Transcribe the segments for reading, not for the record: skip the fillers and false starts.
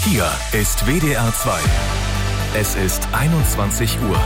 Hier ist WDR 2. Es ist 21 Uhr.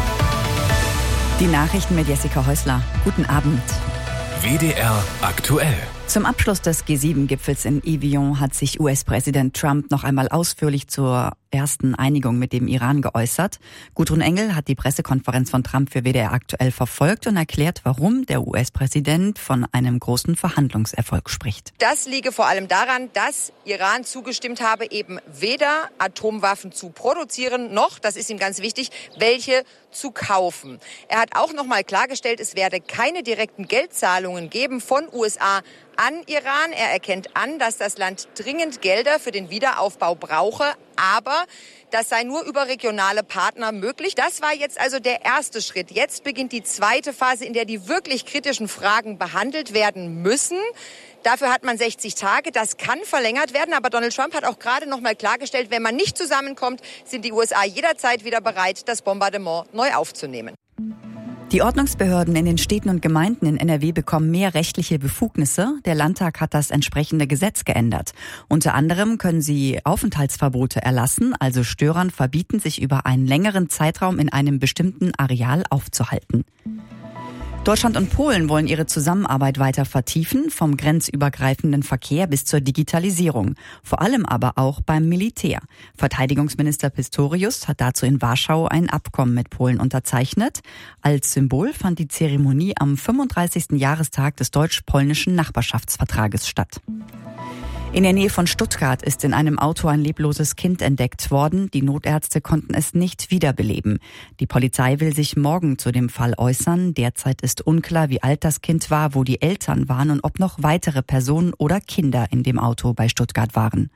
Die Nachrichten mit Jessica Häusler. Guten Abend. WDR aktuell. Zum Abschluss des G7-Gipfels in Evian hat sich US-Präsident Trump noch einmal ausführlich zur ersten Einigung mit dem Iran geäußert. Gudrun Engel hat die Pressekonferenz von Trump für WDR aktuell verfolgt und erklärt, warum der US-Präsident von einem großen Verhandlungserfolg spricht. Das liege vor allem daran, dass Iran zugestimmt habe, eben weder Atomwaffen zu produzieren, noch, das ist ihm ganz wichtig, welche zu kaufen. Er hat auch noch mal klargestellt, es werde keine direkten Geldzahlungen geben von USA an Iran. Er erkennt an, dass das Land dringend Gelder für den Wiederaufbau brauche, aber das sei nur über regionale Partner möglich. Das war jetzt also der erste Schritt. Jetzt beginnt die zweite Phase, in der die wirklich kritischen Fragen behandelt werden müssen. Dafür hat man 60 Tage. Das kann verlängert werden. Aber Donald Trump hat auch gerade noch mal klargestellt, wenn man nicht zusammenkommt, sind die USA jederzeit wieder bereit, das Bombardement neu aufzunehmen. Die Ordnungsbehörden in den Städten und Gemeinden in NRW bekommen mehr rechtliche Befugnisse. Der Landtag hat das entsprechende Gesetz geändert. Unter anderem können sie Aufenthaltsverbote erlassen, also Störern verbieten, sich über einen längeren Zeitraum in einem bestimmten Areal aufzuhalten. Deutschland und Polen wollen ihre Zusammenarbeit weiter vertiefen, vom grenzübergreifenden Verkehr bis zur Digitalisierung. Vor allem aber auch beim Militär. Verteidigungsminister Pistorius hat dazu in Warschau ein Abkommen mit Polen unterzeichnet. Als Symbol fand die Zeremonie am 35. Jahrestag des deutsch-polnischen Nachbarschaftsvertrages statt. In der Nähe von Stuttgart ist in einem Auto ein lebloses Kind entdeckt worden. Die Notärzte konnten es nicht wiederbeleben. Die Polizei will sich morgen zu dem Fall äußern. Derzeit ist unklar, wie alt das Kind war, wo die Eltern waren und ob noch weitere Personen oder Kinder in dem Auto bei Stuttgart waren.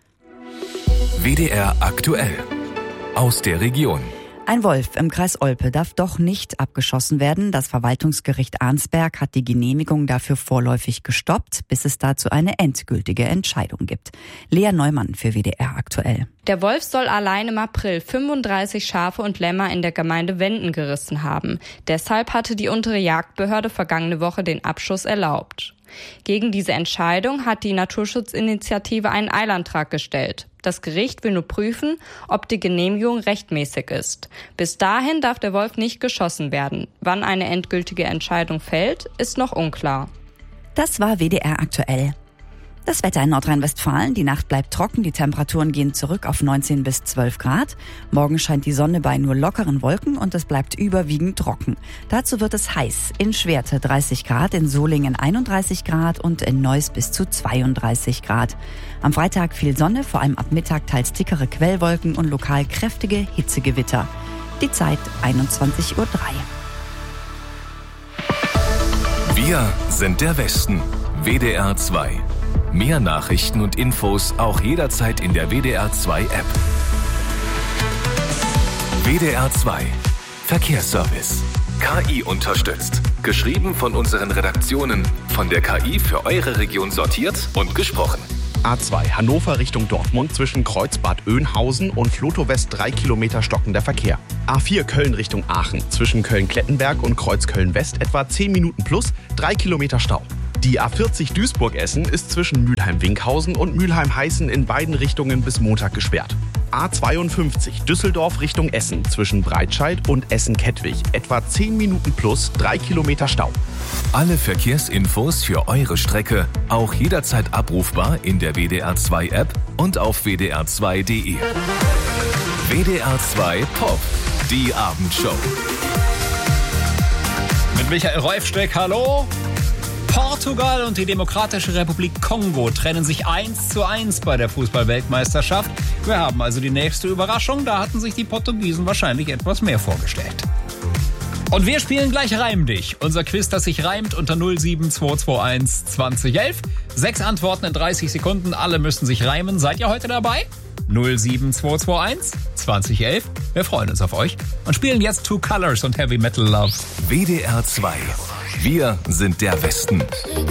WDR aktuell. Aus der Region. Ein Wolf im Kreis Olpe darf doch nicht abgeschossen werden. Das Verwaltungsgericht Arnsberg hat die Genehmigung dafür vorläufig gestoppt, bis es dazu eine endgültige Entscheidung gibt. Lea Neumann für WDR aktuell. Der Wolf soll allein im April 35 Schafe und Lämmer in der Gemeinde Wenden gerissen haben. Deshalb hatte die untere Jagdbehörde vergangene Woche den Abschuss erlaubt. Gegen diese Entscheidung hat die Naturschutzinitiative einen Eilantrag gestellt. Das Gericht will nur prüfen, ob die Genehmigung rechtmäßig ist. Bis dahin darf der Wolf nicht geschossen werden. Wann eine endgültige Entscheidung fällt, ist noch unklar. Das war WDR aktuell. Das Wetter in Nordrhein-Westfalen. Die Nacht bleibt trocken, die Temperaturen gehen zurück auf 19 bis 12 Grad. Morgen scheint die Sonne bei nur lockeren Wolken und es bleibt überwiegend trocken. Dazu wird es heiß. In Schwerte 30 Grad, in Solingen 31 Grad und in Neuss bis zu 32 Grad. Am Freitag viel Sonne, vor allem ab Mittag teils dickere Quellwolken und lokal kräftige Hitzegewitter. Die Zeit 21:03 Uhr. Wir sind der Westen. WDR 2. Mehr Nachrichten und Infos auch jederzeit in der WDR 2 App. WDR 2 Verkehrsservice. KI unterstützt. Geschrieben von unseren Redaktionen. Von der KI für eure Region sortiert und gesprochen. A2 Hannover Richtung Dortmund zwischen Kreuzbad Oeynhausen und Flotow West 3 Kilometer stockender Verkehr. A4 Köln Richtung Aachen zwischen Köln-Klettenberg und Kreuzköln West etwa 10 Minuten plus 3 Kilometer Stau. Die A40 Duisburg-Essen ist zwischen Mülheim-Winkhausen und Mülheim-Heißen in beiden Richtungen bis Montag gesperrt. A52 Düsseldorf Richtung Essen zwischen Breitscheid und Essen-Kettwig etwa 10 Minuten plus 3 Kilometer Stau. Alle Verkehrsinfos für eure Strecke auch jederzeit abrufbar in der WDR 2 App und auf wdr2.de. WDR 2 Pop, die Abendshow. Mit Michael Reufsteck, hallo. Portugal und die Demokratische Republik Kongo trennen sich 1:1 bei der Fußball-Weltmeisterschaft. Wir haben also die nächste Überraschung. Da hatten sich die Portugiesen wahrscheinlich etwas mehr vorgestellt. Und wir spielen gleich Reim dich. Unser Quiz, das sich reimt unter 07221 2011. 6 Antworten in 30 Sekunden. Alle müssen sich reimen. Seid ihr heute dabei? 07221 2011. Wir freuen uns auf euch und spielen jetzt Two Colors und Heavy Metal Love. WDR 2. Wir sind der Westen.